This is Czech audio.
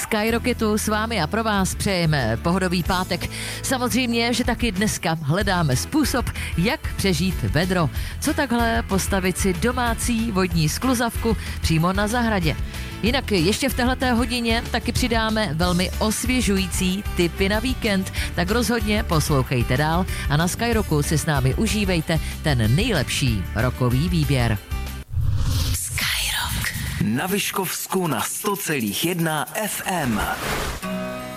Skyrock je tu s vámi a pro vás přejeme pohodový pátek. Samozřejmě, že taky dneska hledáme způsob, jak přežít vedro. Co takhle postavit si domácí vodní skluzavku přímo na zahradě. Jinak ještě v téhleté hodině taky přidáme velmi osvěžující tipy na víkend, tak rozhodně poslouchejte dál a na Skyrocku si s námi užívejte ten nejlepší rockový výběr. Na Vyškovsku na 100,1 FM.